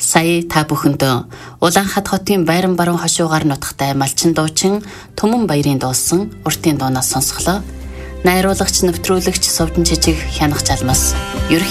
Сая та бүхэндөө Улаанхад хотын Байран баруун хошуугаар нутагтай Малчин дуучин Түмэн баярын дуулсан уртын дуунаас сонсголоо. Найруулагч, нэвтрүүлэгч Сувдан Жижиг Хянах Жалмас.